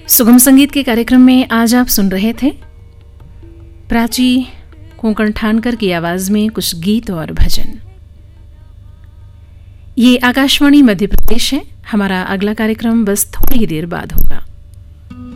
सुगम संगीत के कार्यक्रम में आज आप सुन रहे थे प्राची कोंकण ठानकर की आवाज में कुछ गीत और भजन। ये आकाशवाणी मध्य प्रदेश है। हमारा अगला कार्यक्रम बस थोड़ी ही देर बाद होगा।